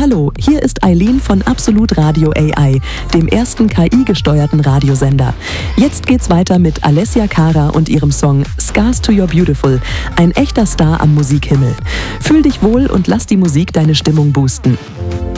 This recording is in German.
Hallihallo, hier ist Eileen von Absolut Radio AI, dem ersten KI-gesteuerten Radiosender. Jetzt geht's weiter mit Alessia Cara und ihrem Song Scars to Your Beautiful, ein echter Star am Musikhimmel. Fühl dich wohl und lass die Musik deine Stimmung boosten.